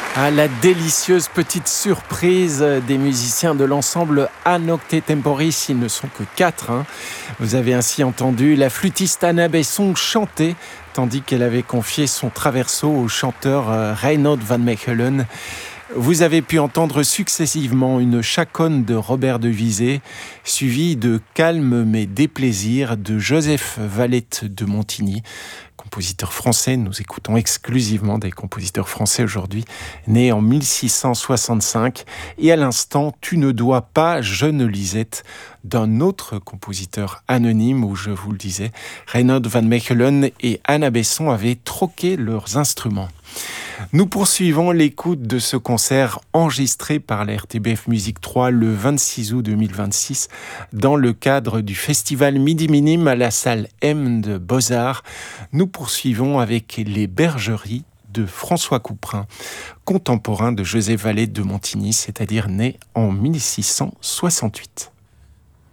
Ah, la délicieuse petite surprise des musiciens de l'ensemble A Nocte Temporis. Ils ne sont que 4. Vous avez ainsi entendu la flûtiste Anna Besson chanter, tandis qu'elle avait confié son traverso au chanteur Reinoud van Mechelen. Vous avez pu entendre successivement une chaconne de Robert de Visé, suivie de Calme mais déplaisir de Joseph Valette de Montigny, compositeur français. Nous écoutons exclusivement des compositeurs français aujourd'hui, nés en 1665. Et à l'instant, Tu ne dois pas, jeune Lisette, d'un autre compositeur anonyme où, je vous le disais, Reinoud van Mechelen et Anna Besson avaient troqué leurs instruments. Nous poursuivons l'écoute de ce concert enregistré par la RTBF Musique 3 le 26 août 2026 dans le cadre du festival Midi Minime à la salle M de Beaux-Arts. Nous poursuivons avec Les Bergeries de François Couperin, contemporain de Joseph Valette de Montigny, c'est-à-dire né en 1668.